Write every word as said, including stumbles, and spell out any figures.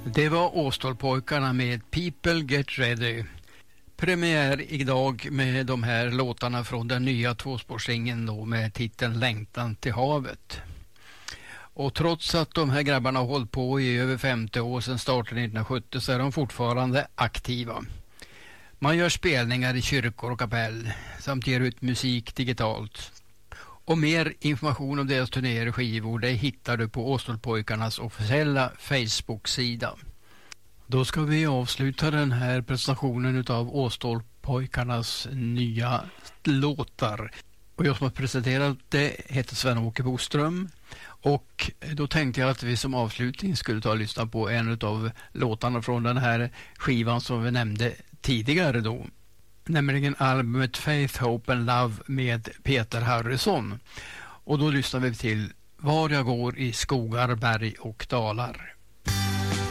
Det var Åstolpojkarna med People Get Ready. Premiär idag med de här låtarna från den nya tvåspårssingeln då med titeln Längtan till havet. Och trots att de här grabbarna har hållit på i över femtio år sedan starten nittonhundrasjuttio så är de fortfarande aktiva. Man gör spelningar i kyrkor och kapell samt ger ut musik digitalt. Och mer information om deras turnéer och skivor det hittar du på Åstolpojkarnas officiella Facebook-sida. Då ska vi avsluta den här presentationen av Åstolpojkarnas nya låtar. Och jag som har presenterat det heter Sven-Åke Boström. Och då tänkte jag att vi som avslutning skulle ta och lyssna på en av låtarna från den här skivan som vi nämnde tidigare då. Nämligen albumet Faith, Hope and Love med Peter Harrison. Och då lyssnar vi till Var jag går i skogar, berg och dalar.